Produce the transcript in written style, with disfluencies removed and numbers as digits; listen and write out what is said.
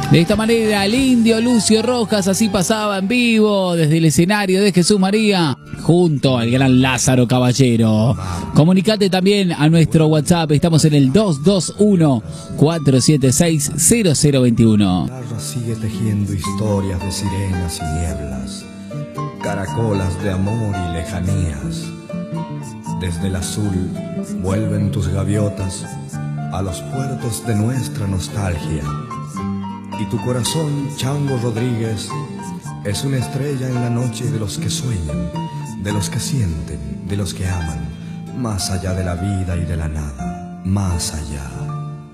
De esta manera, el indio Lucio Rojas así pasaba en vivo desde el escenario de Jesús María junto al gran Lázaro Caballero. Comunicate también a nuestro WhatsApp, estamos en el 221-476-0021. La tierra sigue tejiendo historias de sirenas y nieblas, caracolas de amor y lejanías. Desde el azul vuelven tus gaviotas a los puertos de nuestra nostalgia. Y tu corazón, Chango Rodríguez, es una estrella en la noche de los que sueñan, de los que sienten, de los que aman, más allá de la vida y de la nada, más allá.